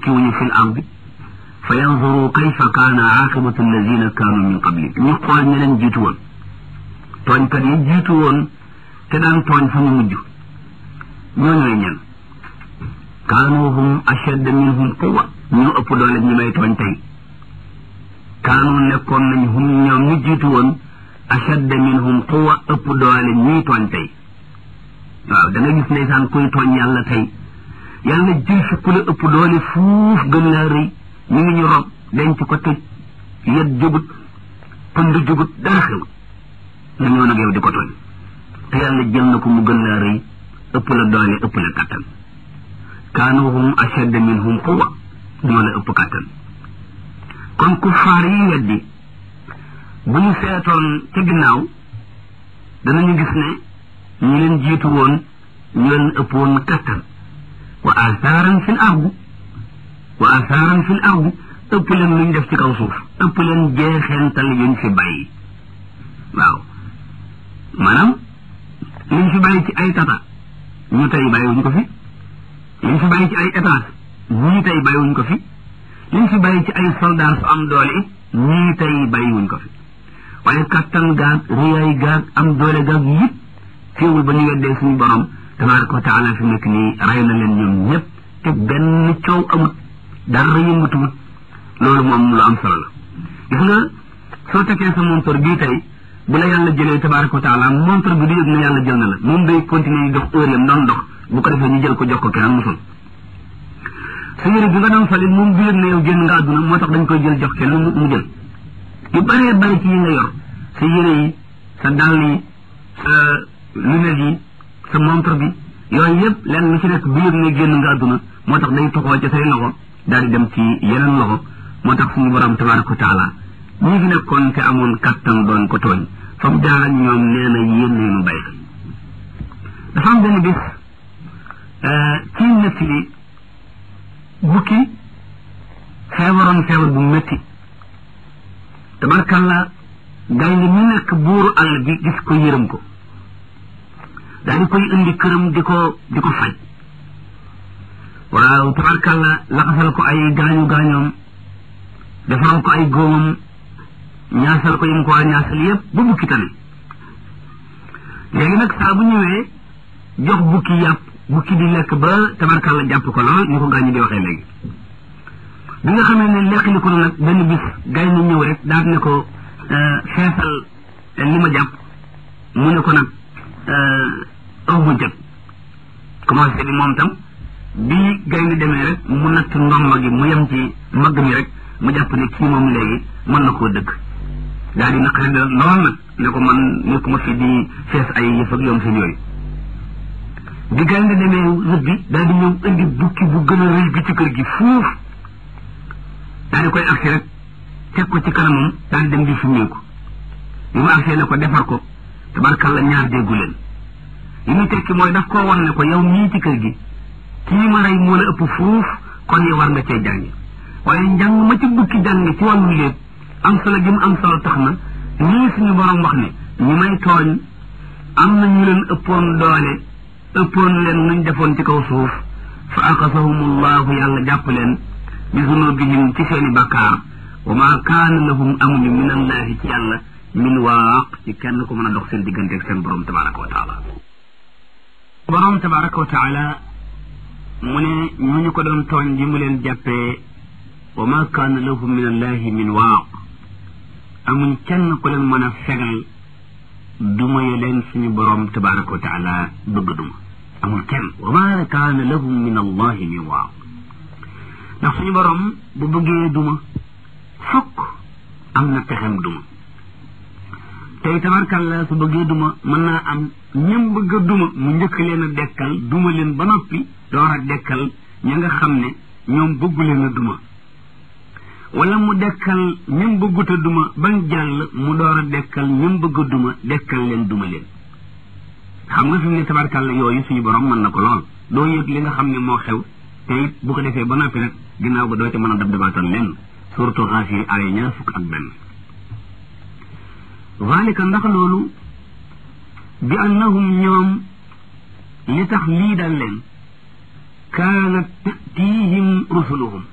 tukkiwuñu fil ardi fa yanzuru kayfa kaana aqibatu alladina kaanu min qabli ñu xool ñi leen jiitu woon tooñkat yi jiitu woon te daan tooñ fa ñu mujj ñooñooy ñen kaanu hum ashadda minhum quwwa ñu ëpp doole ñi may tooñ tey kaanu nekkoon nañ hum ñoom ñu jiitu woon ashadda minhum quwwa ëpp doole ñuy tooñ tey waaw da nga gis ndeysaan kuy tooñ yàlla tey yàlla jël fi ku la ëpp doole fuuf gën laa rëy ñu ngi ñu rob denc ko tëj yet jugut pënd jugut dara xew nga ñëw nag yow di ko tooñ te yàlla jël na ko mu gën laa rëy ëpp la doole ëpp la kattan kaanu hum ashadda minhum quwwa ñoo la ëpp kattan kon kuffaar yi weddi bu ñu seetoon ca ginnaaw danañu gis ne ñi leen jiitu woon ñu leen ëpp woon kattan wa asaaran fil ardi ëpp leen luñ def ci kaw suuf ëpp leen jeexeental yuñ fi bàyyi waaw maanaam liñ fi bàyyi ci ay tata ñu tey bàyyiwuñ ko fi liñ fi bàyyi ci ay étage ñii tey bàyyiwuñ ko fi liñ fi bàyyi ci ay soldat su am doole it ñii tey bàyyiwuñ ko fi waaye kattan gaag riyaay gaag am doole gaag yëpp féewul ba ñu weddee suñu borom tabaraka wa taala fi nekk nii rey na leen ñoom ñëpp te benn coow amut dara yëngatuwut loolu moom lu am solo la gis nga soo tekkee sa montor bii tey bu la yàlla jëlee tabaraka wa taala montor bi du yëg na yàlla jël na la moom day continuer dox heure yam doon dox bu ko defee ñu jël ko jox ko keneen musul sa yére bi nga doon soli moom du yëg na yow génn nga àdduna moo tax dañ koy jël jox kenn mu jël yu bëree bëri ci yi nga yor sa yére yi sa dàll yi sa lunette yi sa montre bi yooyu yëpp lenn lu ci nekk bu yëg ne génn nga àdduna moo tax day toxoo ci say loxo daal di dem ci yeneen loxo moo tax suñu borom tabaraka wa taala ñi fi nekkoon te amoon kattan doon ko tooñ fa mu jaar ak ñoom nee na yéen ñu bàyyi xel dafa am benn bis ci nett li bukki feebaroon feebar bu métti tabarkalla gaynde mi nekk buuru àll bi gis ko yërëm ko daal di koy indi këram di ko faj waaw tabarkalla laxasal ko ay gaañoom defaral ko ay góomam ñaasal ko yim ko waa ñaasal yëpp ba bukki tane léegi nag saa bu ñëwee jox bukki yàpp bukki di lekk ba tabarkalla jàpp ko lool ni ko gaañu di waxee léegi bi nga xamee ne lekk ni ko nag benn bis gaynde ñëw rek daal ne ko feesal li ma jàpp mu ne ko nag aw ma jot commencé di moom tam bi gaynde demee rek mu natt ndomba gi mu yem ci mbagg mi rek mu jàpp ne kii moom léegi mën na koo dëkk daal di naqari da lool nag ne ko man nekkuma fi di fees ay yëf ak yoom seen yooyu bi gaynde demee rëbbi daal di ñëw indi bukki bu gën a rëy bi ci kër gi fuuf daal di koy agsi rek teg ko ci kanamam daal di dem di summeeku bi mu agsee ne ko defar ko tabarkalla ñaar déggu leen li muy tekki mooy daf koo wan ne ko yow mii ci kër gi kii ma rey moo la ëpp fuuf kon yow war nga cee jàngi waaye njàng ma ci bukki jàng ci wàllu léeb am solo gi mu am solo tax na nii suñu borom wax ne ñi may tooñ am na ñu leen ëppoon doole ëppoon leen nuñ defoon ci kaw suuf fa aqasahumullahu yàlla jàpp leen bi zunubihim ci seeni bakkaar wa ma kaana lahum amuñu min allahi ci yàlla min waaq ci kenn ku mën a dox seen diggante ak seen borom tabaraka wa taala borom tabaraka wa taala mu ne ñooñu ko doon tooñ ji mu leen jàppee wa ma kaana lahum min allahi min waaq amuñ kenn ku leen mën a fegal duma ye leen suñu borom tabaraka wa taala bëgg duma amul kenn wa ma kaana lahum min allahi min waaq ndax suñu borom bu bëggee duma fokk am na pexem duma tey tabarkalla su bëggee duma mën naa am ñëm bëgg a duma mu njëkk leen a dekkal duma leen ba noppi door a dekkal ña nga xam ne ñoom bëggu leen a duma wala mu dekkal ñëm bëggut a duma bañ jàll mu door a dekkal ñëm bëgg a duma dekkal leen duma leen xam nga fi mu ne tabarkalla yooyu suñu borom mën na ko lool doo yëg li nga xam ne moo xew te it bu ko defee ba noppi rek ginnaaw ba doo ca mën a dab dabaatal leen surtout Gaafir aaya 21 zalika ndax loolu bi annahum ñoom li tax lii dal leen kaanat tatihim rusuluhum